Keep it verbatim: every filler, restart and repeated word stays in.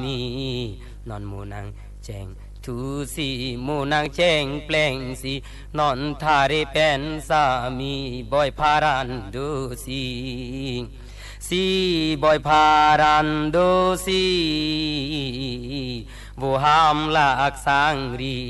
มีนอนหมูนางแจงทูสีหมูนางแจงแปลงสีนอนทาเรเป็นสามีบอยพารันดูสีสีบอยพารันดูสีบูหามลากสังรี